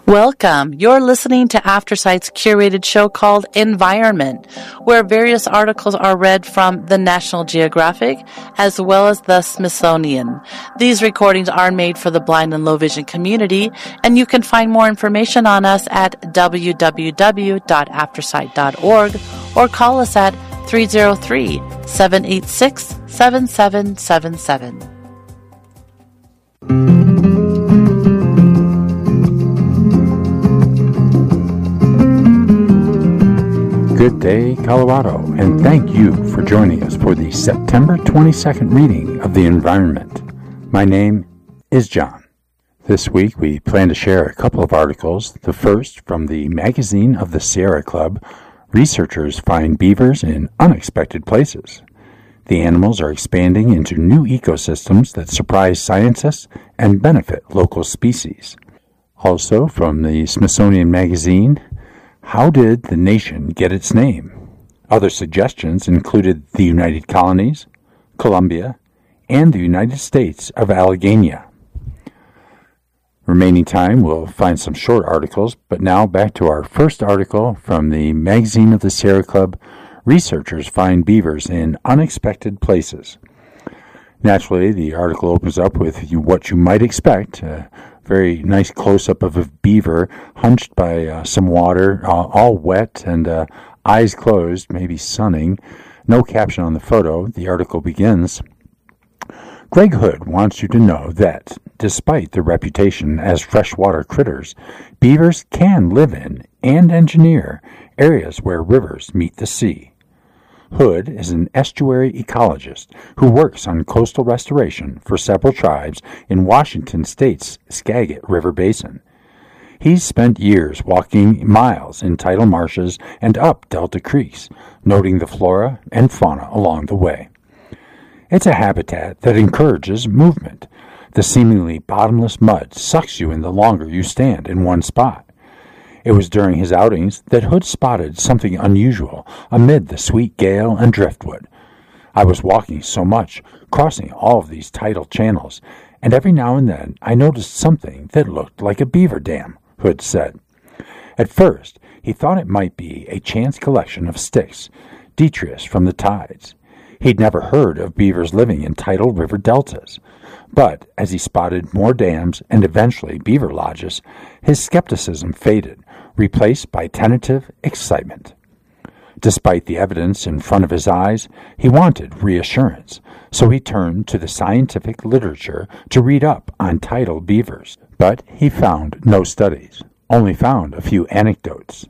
Welcome. You're listening to AfterSight's curated show called Environment, where various articles are read from the National Geographic as well as the Smithsonian. These recordings are made for the blind and low vision community, and you can find more information on us at www.aftersight.org or call us at 303-786-7777. Good day, Colorado, and thank you for joining us for the September 22nd reading of The Environment. My name is John. This week we plan to share a couple of articles. The first from the Magazine of the Sierra Club, Researchers Find Beavers in Unexpected Places. The animals are expanding into new ecosystems that surprise scientists and benefit local species. Also from the Smithsonian Magazine, How did the nation get its name? Other suggestions included the United Colonies, Colombia, and the United States of Allegheny. Remaining time, we'll find some short articles, but now back to our first article from the Magazine of the Sierra Club, Researchers Find Beavers in Unexpected Places. Naturally, the article opens up with what you might expect, very nice close-up of a beaver hunched by some water, all wet and eyes closed, maybe sunning. No caption on the photo. The article begins, Greg Hood wants you to know that, despite their reputation as freshwater critters, beavers can live in and engineer areas where rivers meet the sea. Hood is an estuary ecologist who works on coastal restoration for several tribes in Washington State's Skagit River Basin. He's spent years walking miles in tidal marshes and up delta creeks, noting the flora and fauna along the way. It's a habitat that encourages movement. The seemingly bottomless mud sucks you in the longer you stand in one spot. It was during his outings that Hood spotted something unusual amid the sweet gale and driftwood. I was walking so much, crossing all of these tidal channels, and every now and then I noticed something that looked like a beaver dam, Hood said. At first, he thought it might be a chance collection of sticks, detritus from the tides. He'd never heard of beavers living in tidal river deltas. But as he spotted more dams and eventually beaver lodges, his skepticism faded, replaced by tentative excitement. Despite the evidence in front of his eyes, he wanted reassurance, so he turned to the scientific literature to read up on tidal beavers. But he found no studies, only found a few anecdotes.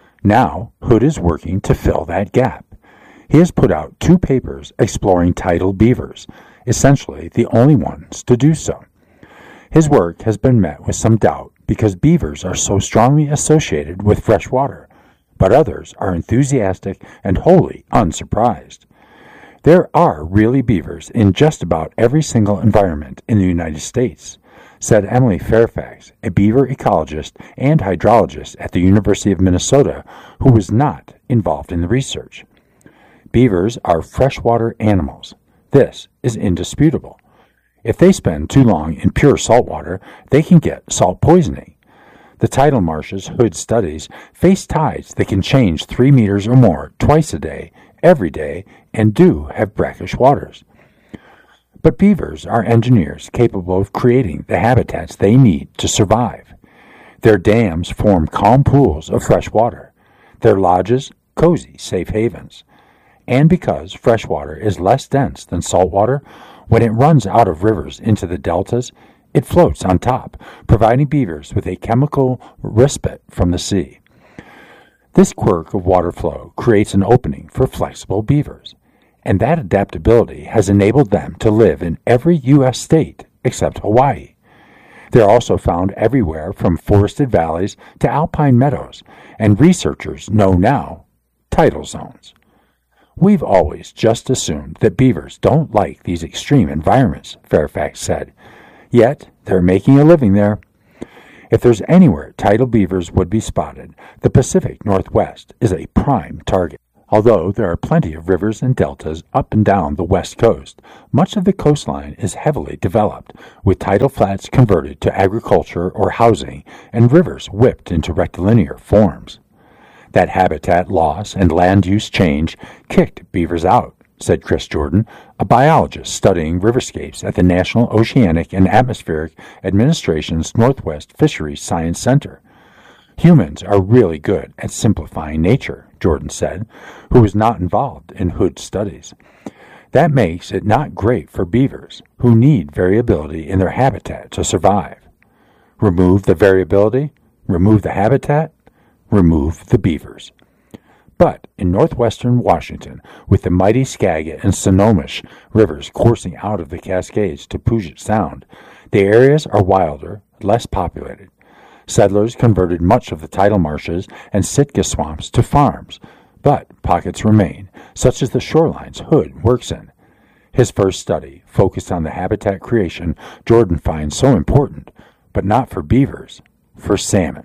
Now, Hood is working to fill that gap. He has put out 2 papers exploring tidal beavers, essentially the only ones to do so. His work has been met with some doubt because beavers are so strongly associated with fresh water, but others are enthusiastic and wholly unsurprised. There are really beavers in just about every single environment in the United States, said Emily Fairfax, a beaver ecologist and hydrologist at the University of Minnesota, who was not involved in the research. Beavers are freshwater animals. This is indisputable. If they spend too long in pure salt water, they can get salt poisoning. The tidal marshes Hood studies face tides that can change 3 meters or more twice a day, every day, and do have brackish waters. But beavers are engineers capable of creating the habitats they need to survive. Their dams form calm pools of fresh water. Their lodges, cozy, safe havens. And because fresh water is less dense than salt water, when it runs out of rivers into the deltas, it floats on top, providing beavers with a chemical respite from the sea. This quirk of water flow creates an opening for flexible beavers, and that adaptability has enabled them to live in every U.S. state except Hawaii. They're also found everywhere from forested valleys to alpine meadows, and researchers know now tidal zones. We've always just assumed that beavers don't like these extreme environments, Fairfax said. Yet, they're making a living there. If there's anywhere tidal beavers would be spotted, the Pacific Northwest is a prime target. Although there are plenty of rivers and deltas up and down the west coast, much of the coastline is heavily developed, with tidal flats converted to agriculture or housing and rivers whipped into rectilinear forms. That habitat loss and land use change kicked beavers out, said Chris Jordan, a biologist studying riverscapes at the National Oceanic and Atmospheric Administration's Northwest Fisheries Science Center. Humans are really good at simplifying nature, Jordan said, who was not involved in Hood's studies. That makes it not great for beavers, who need variability in their habitat to survive. Remove the variability, remove the habitat, remove the beavers. But in northwestern Washington, with the mighty Skagit and Snohomish rivers coursing out of the Cascades to Puget Sound, the areas are wilder, less populated. Settlers converted much of the tidal marshes and Sitka swamps to farms, but pockets remain, such as the shorelines Hood works in. His first study focused on the habitat creation Jordan finds so important, but not for beavers, for salmon.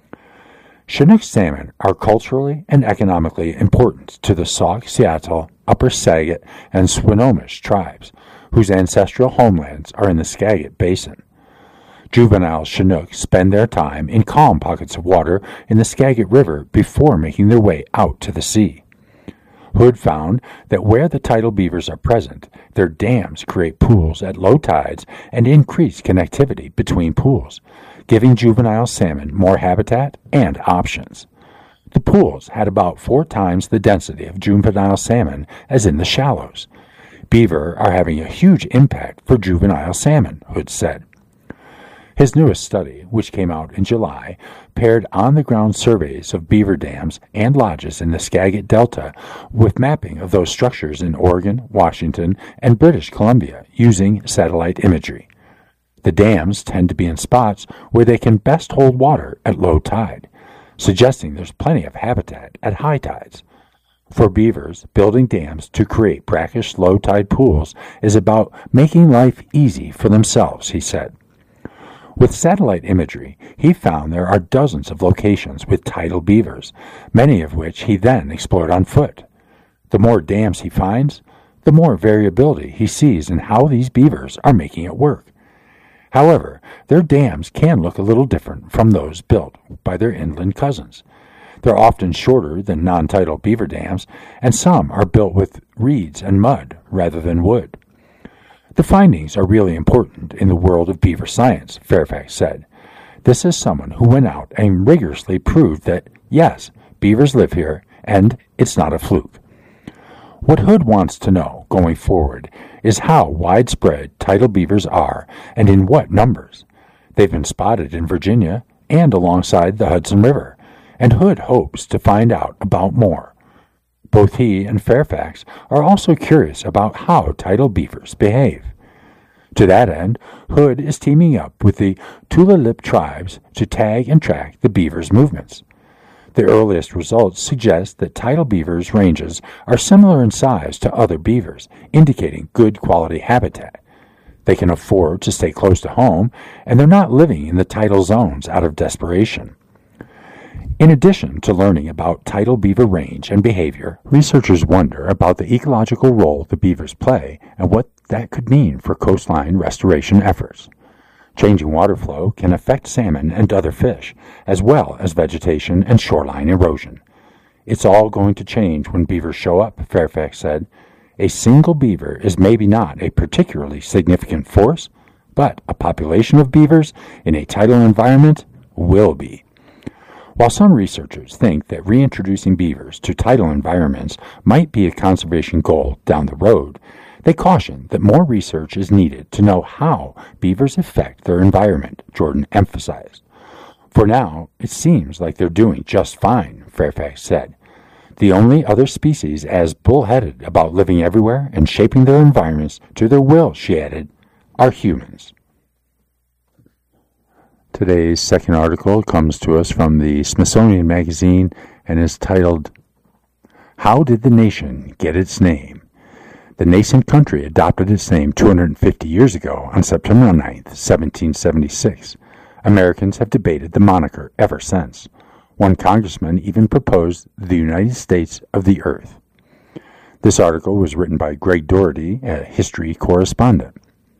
Chinook salmon are culturally and economically important to the Sauk, Seattle, Upper Skagit, and Swinomish tribes, whose ancestral homelands are in the Skagit Basin. Juvenile Chinook spend their time in calm pockets of water in the Skagit River before making their way out to the sea. Hood found that where the tidal beavers are present, their dams create pools at low tides and increase connectivity between pools, giving juvenile salmon more habitat and options. The pools had about 4 times the density of juvenile salmon as in the shallows. Beaver are having a huge impact for juvenile salmon, Hood said. His newest study, which came out in July, paired on-the-ground surveys of beaver dams and lodges in the Skagit Delta with mapping of those structures in Oregon, Washington, and British Columbia using satellite imagery. The dams tend to be in spots where they can best hold water at low tide, suggesting there's plenty of habitat at high tides. For beavers, building dams to create brackish low-tide pools is about making life easy for themselves, he said. With satellite imagery, he found there are dozens of locations with tidal beavers, many of which he then explored on foot. The more dams he finds, the more variability he sees in how these beavers are making it work. However, their dams can look a little different from those built by their inland cousins. They're often shorter than non-tidal beaver dams, and some are built with reeds and mud rather than wood. The findings are really important in the world of beaver science, Fairfax said. This is someone who went out and rigorously proved that, yes, beavers live here, and it's not a fluke. What Hood wants to know, going forward, is how widespread tidal beavers are and in what numbers. They've been spotted in Virginia and alongside the Hudson River, and Hood hopes to find out about more. Both he and Fairfax are also curious about how tidal beavers behave. To that end, Hood is teaming up with the Tulalip tribes to tag and track the beavers' movements. The earliest results suggest that tidal beavers' ranges are similar in size to other beavers, indicating good quality habitat. They can afford to stay close to home, and they're not living in the tidal zones out of desperation. In addition to learning about tidal beaver range and behavior, researchers wonder about the ecological role the beavers play and what that could mean for coastline restoration efforts. Changing water flow can affect salmon and other fish, as well as vegetation and shoreline erosion. It's all going to change when beavers show up, Fairfax said. A single beaver is maybe not a particularly significant force, but a population of beavers in a tidal environment will be. While some researchers think that reintroducing beavers to tidal environments might be a conservation goal down the road, they caution that more research is needed to know how beavers affect their environment, Jordan emphasized. For now, it seems like they're doing just fine, Fairfax said. The only other species as bullheaded about living everywhere and shaping their environments to their will, she added, are humans. Today's second article comes to us from the Smithsonian Magazine and is titled, How Did the Nation Get Its Name? The nascent country adopted its name 250 years ago on September 9, 1776. Americans have debated the moniker ever since. One congressman even proposed the United States of the Earth. This article was written by Greg Doherty, a history correspondent.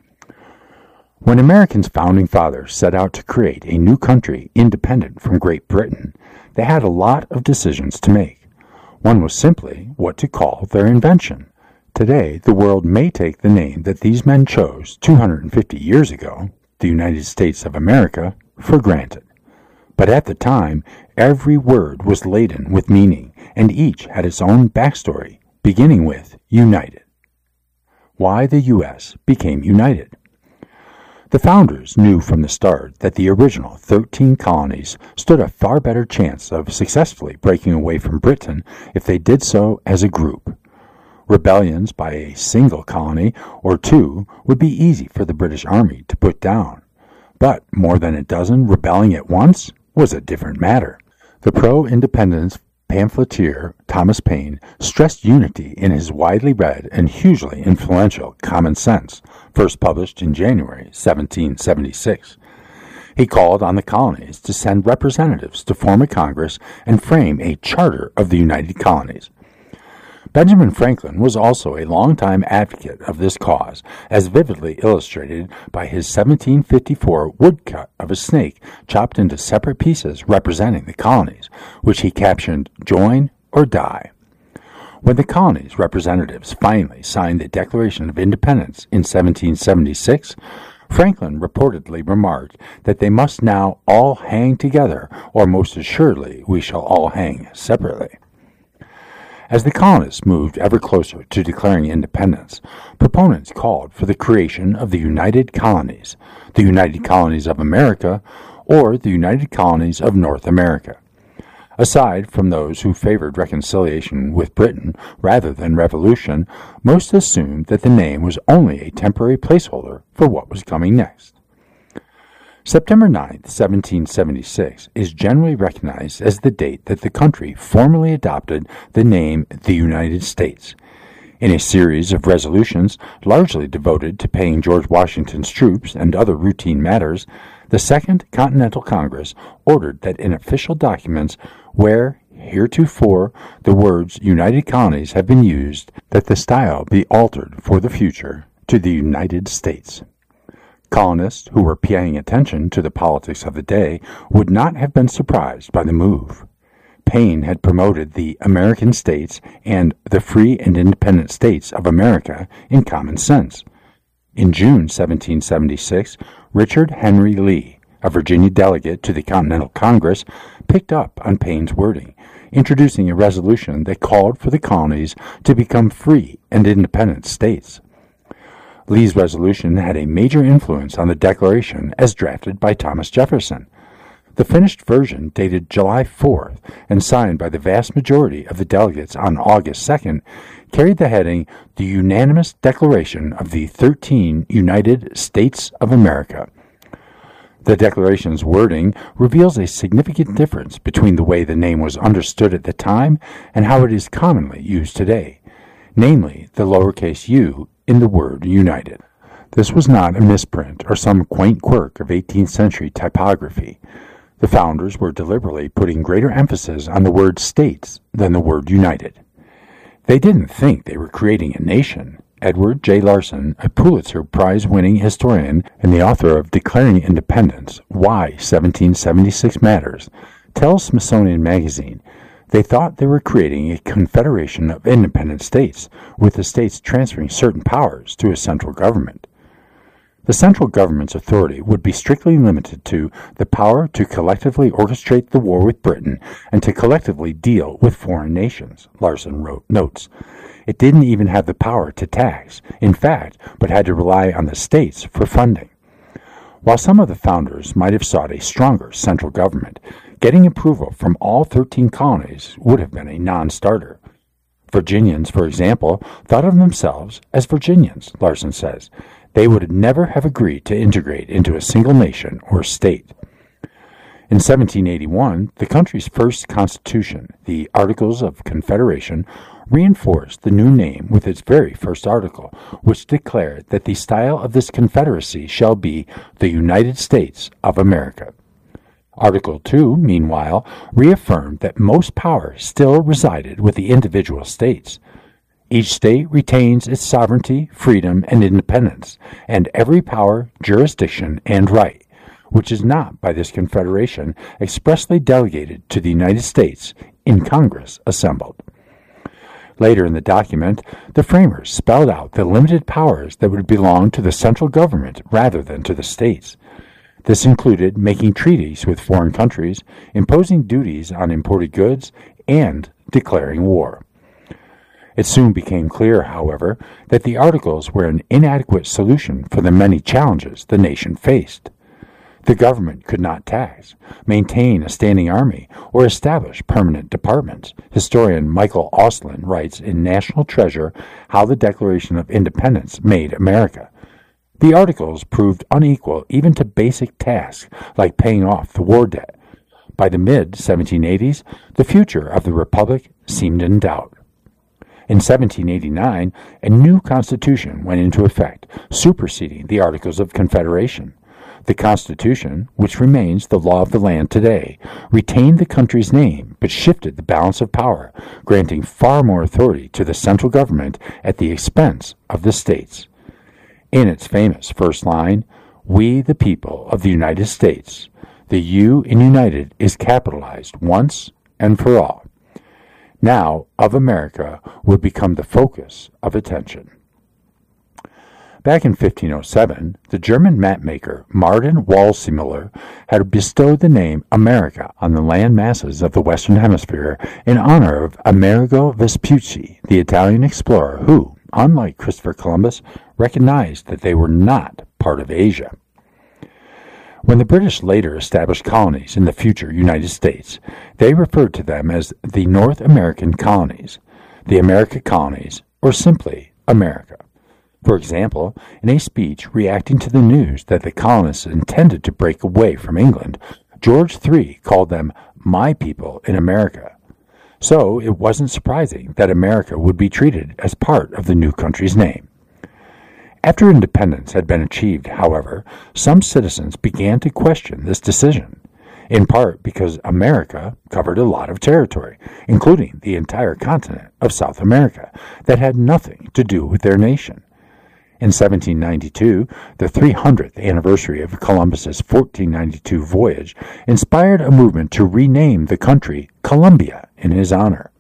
When Americans' founding fathers set out to create a new country independent from Great Britain, they had a lot of decisions to make. One was simply what to call their invention. Today, the world may take the name that these men chose 250 years ago, the United States of America, for granted. But at the time, every word was laden with meaning, and each had its own backstory, beginning with United. Why the U.S. became united. The founders knew from the start that the original 13 colonies stood a far better chance of successfully breaking away from Britain if they did so as a group. Rebellions by a single colony or two would be easy for the British Army to put down, but more than a dozen rebelling at once was a different matter. The pro-independence pamphleteer Thomas Paine stressed unity in his widely read and hugely influential Common Sense, first published in January 1776. He called on the colonies to send representatives to form a Congress and frame a charter of the United Colonies. Benjamin Franklin was also a longtime advocate of this cause, as vividly illustrated by his 1754 woodcut of a snake chopped into separate pieces representing the colonies, which he captioned, "Join or Die." When the colonies' representatives finally signed the Declaration of Independence in 1776, Franklin reportedly remarked that they must now all hang together, or most assuredly we shall all hang separately. As the colonists moved ever closer to declaring independence, proponents called for the creation of the United Colonies, the United Colonies of America, or the United Colonies of North America. Aside from those who favored reconciliation with Britain rather than revolution, most assumed that the name was only a temporary placeholder for what was coming next. September 9, 1776, is generally recognized as the date that the country formally adopted the name the United States. In a series of resolutions largely devoted to paying George Washington's troops and other routine matters, the Second Continental Congress ordered that in official documents where heretofore the words United Colonies have been used, that the style be altered for the future to the United States. Colonists who were paying attention to the politics of the day would not have been surprised by the move. Paine had promoted the American States and the Free and Independent States of America in Common Sense. In June 1776, Richard Henry Lee, a Virginia delegate to the Continental Congress, picked up on Paine's wording, introducing a resolution that called for the colonies to become free and independent states. Lee's resolution had a major influence on the Declaration as drafted by Thomas Jefferson. The finished version, dated July 4th and signed by the vast majority of the delegates on August 2nd, carried the heading, "The Unanimous Declaration of the 13 United States of America." The Declaration's wording reveals a significant difference between the way the name was understood at the time and how it is commonly used today, namely the lowercase u in the word united. This was not a misprint or some quaint quirk of 18th century typography. The founders were deliberately putting greater emphasis on the word states than the word united. They didn't think they were creating a nation. Edward J. Larson, a Pulitzer Prize-winning historian and the author of Declaring Independence, Why 1776 Matters, tells Smithsonian Magazine, they thought they were creating a confederation of independent states, with the states transferring certain powers to a central government. The central government's authority would be strictly limited to the power to collectively orchestrate the war with Britain and to collectively deal with foreign nations, Larson notes. It didn't even have the power to tax, in fact, but had to rely on the states for funding. While some of the founders might have sought a stronger central government, getting approval from all 13 colonies would have been a non-starter. Virginians, for example, thought of themselves as Virginians, Larson says. They would never have agreed to integrate into a single nation or state. In 1781, the country's first constitution, the Articles of Confederation, reinforced the new name with its very first article, which declared that the style of this confederacy shall be the United States of America. Article 2, meanwhile, reaffirmed that most power still resided with the individual states. Each state retains its sovereignty, freedom, and independence, and every power, jurisdiction, and right, which is not by this Confederation expressly delegated to the United States in Congress assembled. Later in the document, the framers spelled out the limited powers that would belong to the central government rather than to the states. This included making treaties with foreign countries, imposing duties on imported goods, and declaring war. It soon became clear, however, that the Articles were an inadequate solution for the many challenges the nation faced. The government could not tax, maintain a standing army, or establish permanent departments. Historian Michael Auslin writes in National Treasure how the Declaration of Independence made America. The Articles proved unequal even to basic tasks like paying off the war debt. By the mid-1780s, the future of the Republic seemed in doubt. In 1789, a new constitution went into effect, superseding the Articles of Confederation. The Constitution, which remains the law of the land today, retained the country's name but shifted the balance of power, granting far more authority to the central government at the expense of the states. In its famous first line, "We the people of the United States," the U in United is capitalized once and for all. Now, of America would become the focus of attention. Back in 1507, the German mapmaker Martin Waldseemüller had bestowed the name America on the land masses of the Western Hemisphere in honor of Amerigo Vespucci, the Italian explorer who, unlike Christopher Columbus, recognized that they were not part of Asia. When the British later established colonies in the future United States, they referred to them as the North American colonies, the America colonies, or simply America. For example, in a speech reacting to the news that the colonists intended to break away from England, George III called them "my people in America." So it wasn't surprising that America would be treated as part of the new country's name. After independence had been achieved, however, some citizens began to question this decision, in part because America covered a lot of territory, including the entire continent of South America, that had nothing to do with their nation. In 1792, the 300th anniversary of Columbus's 1492 voyage inspired a movement to rename the country Columbia in his honor.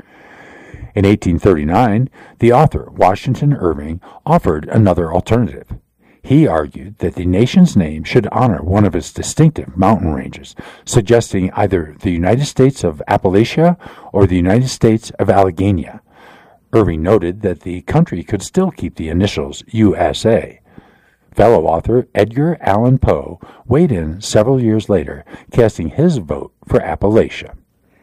In 1839, the author Washington Irving offered another alternative. He argued that the nation's name should honor one of its distinctive mountain ranges, suggesting either the United States of Appalachia or the United States of Allegheny. Irving noted that the country could still keep the initials USA. Fellow author Edgar Allan Poe weighed in several years later, casting his vote for Appalachia.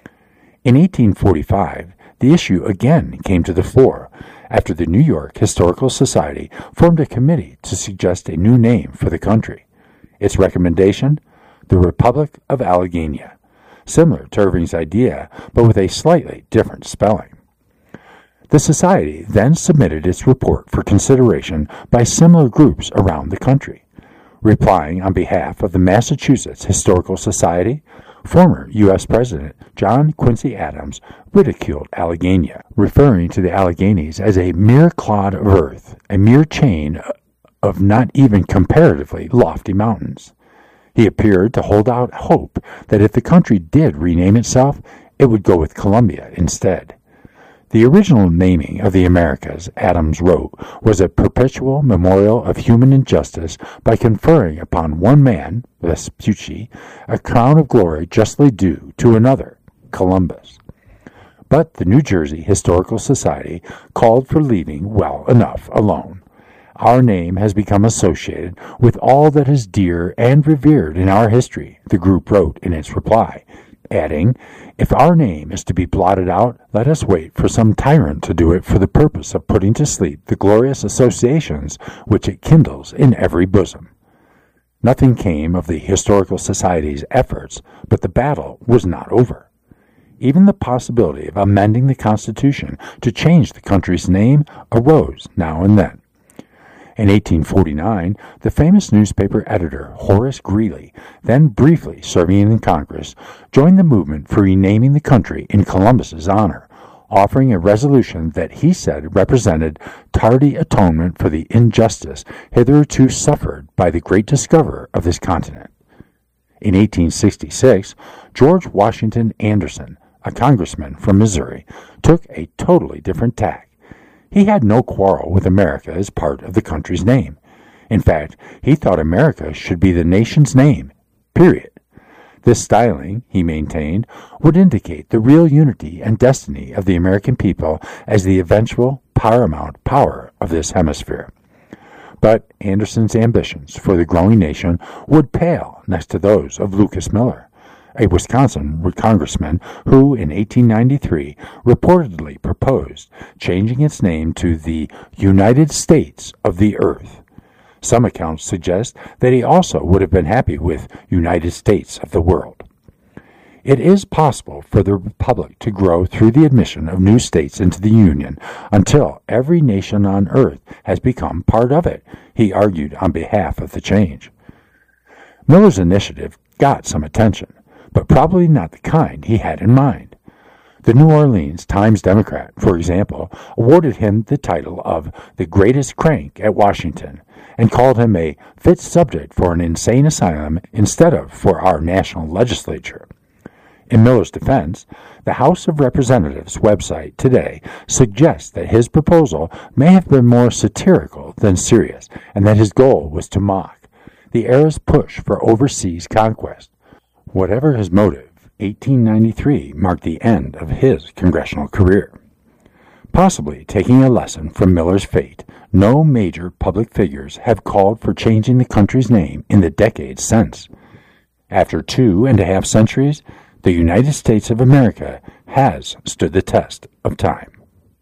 In 1845, the issue again came to the fore after the New York Historical Society formed a committee to suggest a new name for the country. Its recommendation? The Republic of Allegheny, similar to Irving's idea, but with a slightly different spelling. The Society then submitted its report for consideration by similar groups around the country. Replying on behalf of the Massachusetts Historical Society, former U.S. President John Quincy Adams ridiculed Allegheny, referring to the Alleghenies as a mere clod of earth, a mere chain of not even comparatively lofty mountains. He appeared to hold out hope that if the country did rename itself, it would go with Columbia instead. The original naming of the Americas, Adams wrote, was a perpetual memorial of human injustice by conferring upon one man, Vespucci, a crown of glory justly due to another, Columbus. But the New Jersey Historical Society called for leaving well enough alone. Our name has become associated with all that is dear and revered in our history, the group wrote in its reply, adding, "If our name is to be blotted out, let us wait for some tyrant to do it for the purpose of putting to sleep the glorious associations which it kindles in every bosom." Nothing came of the Historical Society's efforts, but the battle was not over. Even the possibility of amending the Constitution to change the country's name arose now and then. In 1849, the famous newspaper editor Horace Greeley, then briefly serving in Congress, joined the movement for renaming the country in Columbus's honor, offering a resolution that he said represented tardy atonement for the injustice hitherto suffered by the great discoverer of this continent. In 1866, George Washington Anderson, a congressman from Missouri, took a totally different tack. He had no quarrel with America as part of the country's name. In fact, he thought America should be the nation's name, period. This styling, he maintained, would indicate the real unity and destiny of the American people as the eventual paramount power of this hemisphere. But Anderson's ambitions for the growing nation would pale next to those of Lucas Miller, a Wisconsin congressman who, in 1893, reportedly proposed changing its name to the United States of the Earth. Some accounts suggest that he also would have been happy with United States of the World. It is possible for the Republic to grow through the admission of new states into the Union until every nation on earth has become part of it, he argued on behalf of the change. Miller's initiative got some attention, but probably not the kind he had in mind. The New Orleans Times-Democrat, for example, awarded him the title of the greatest crank at Washington and called him a fit subject for an insane asylum instead of for our national legislature. In Miller's defense, the House of Representatives website today suggests that his proposal may have been more satirical than serious and that his goal was to mock the era's push for overseas conquest. Whatever his motive, 1893 marked the end of his congressional career. Possibly taking a lesson from Miller's fate, no major public figures have called for changing the country's name in the decades since. After 2.5 centuries, the United States of America has stood the test of time.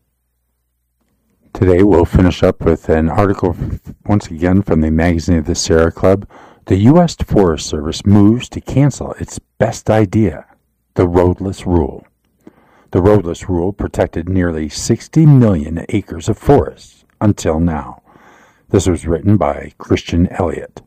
Today we'll finish up with an article once again from the Magazine of the Sierra Club. The U.S. Forest Service moves to cancel its best idea, the roadless rule. The roadless rule protected nearly 60 million acres of forests until now. This was written by Christian Elliott.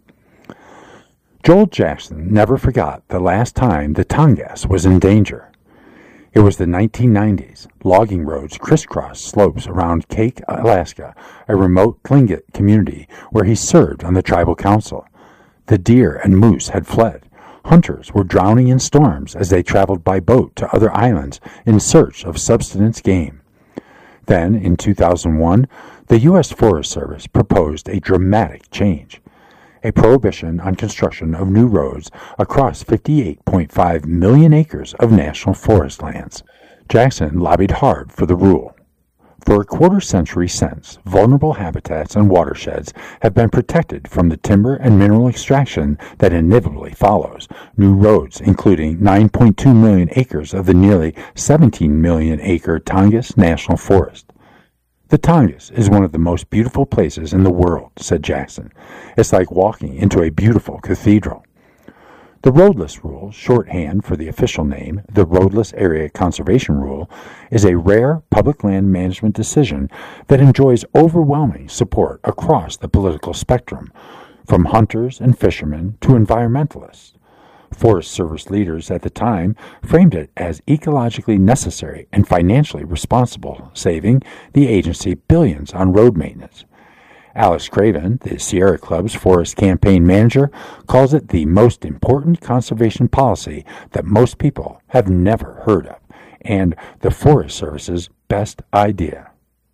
Joel Jackson never forgot the last time the Tongass was in danger. It was the 1990s. Logging roads crisscrossed slopes around Kake, Alaska, a remote Tlingit community where he served on the tribal council. The deer and moose had fled. Hunters were drowning in storms as they traveled by boat to other islands in search of subsistence game. Then, in 2001, the U.S. Forest Service proposed a dramatic change. A prohibition on construction of new roads across 58.5 million acres of national forest lands. Jackson lobbied hard for the rule. For a quarter century since, vulnerable habitats and watersheds have been protected from the timber and mineral extraction that inevitably follows. New roads, including 9.2 million acres of the nearly 17 million acre Tongass National Forest. The Tongass is one of the most beautiful places in the world, said Jackson. It's like walking into a beautiful cathedral. The roadless rule, shorthand for the official name, the Roadless Area Conservation Rule, is a rare public land management decision that enjoys overwhelming support across the political spectrum, from hunters and fishermen to environmentalists. Forest Service leaders at the time framed it as ecologically necessary and financially responsible, saving the agency billions on road maintenance. Alex Craven, the Sierra Club's forest campaign manager, calls it the most important conservation policy that most people have never heard of, and the Forest Service's best idea.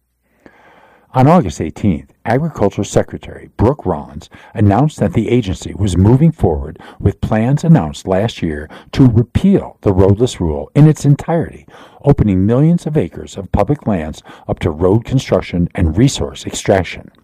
On August 18th, Agriculture Secretary Brooke Rollins announced that the agency was moving forward with plans announced last year to repeal the roadless rule in its entirety, opening millions of acres of public lands up to road construction and resource extraction.